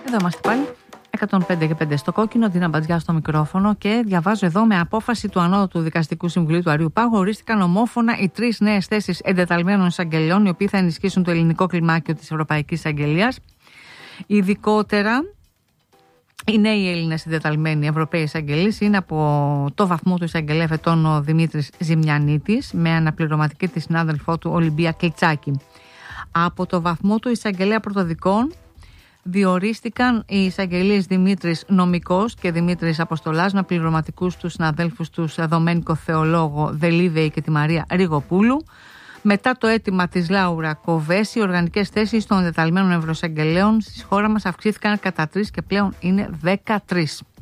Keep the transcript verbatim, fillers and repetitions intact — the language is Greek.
Εδώ είμαστε πάλι. εκατόν πέντε και πέντε στο κόκκινο, Ντίνα Μπατζιά στο μικρόφωνο και διαβάζω εδώ: με απόφαση του Ανώτατου Δικαστικού Συμβουλίου του Αριού Πάγου ορίστηκαν ομόφωνα οι τρεις νέες θέσεις εντεταλμένων εισαγγελιών, οι οποίοι θα ενισχύσουν το ελληνικό κλιμάκιο της Ευρωπαϊκής Εισαγγελίας. Ειδικότερα, οι νέοι Έλληνες εντεταλμένοι Ευρωπαίοι εισαγγελείς είναι από το βαθμό του εισαγγελέα φετών ο Δημήτρης Ζημιανίτης, με αναπληρωματική τη συνάδελφό του Ολυμπία Κλιτσάκη. Από το βαθμό του εισαγγελέα πρωτοδικών διορίστηκαν οι εισαγγελείς Δημήτρης Νομικός και Δημήτρης Αποστολάς με πληρωματικούς τους συναδέλφους τους Δομένικο Θεολόγο Δελίδεη και τη Μαρία Ριγοπούλου. Μετά το αίτημα της Λάουρα Κοβέση, οι οργανικές θέσεις των εντεταλμένων ευρωεισαγγελέων στη χώρα μας αυξήθηκαν κατά τρεις και πλέον είναι δεκατρείς.